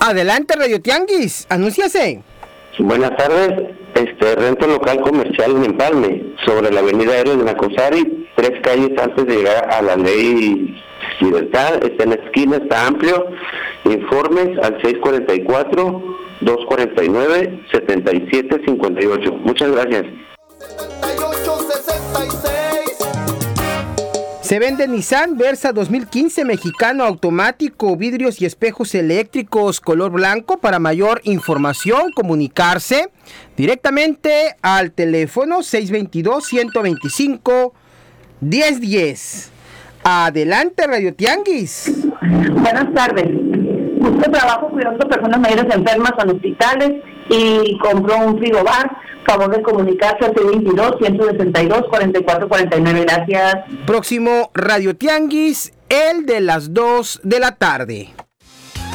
Adelante, Radio Tianguis, anúnciase. Buenas tardes, rento local comercial en Empalme, sobre la avenida Héroes de Nacosari, 3 calles antes de llegar a la Ley Libertad, está en la esquina, está amplio. Informes al 644-249-7758. Muchas gracias. Se vende Nissan Versa 2015 mexicano automático, vidrios y espejos eléctricos color blanco. Para mayor información, comunicarse directamente al teléfono 622-125-1010. Adelante, Radio Tianguis. Buenas tardes. Busco trabajo cuidando personas mayores enfermas en hospitales y compró un frigobar. Favor de comunicarse al 622-162-4449. Gracias. Próximo Radio Tianguis, el de las 2 de la tarde.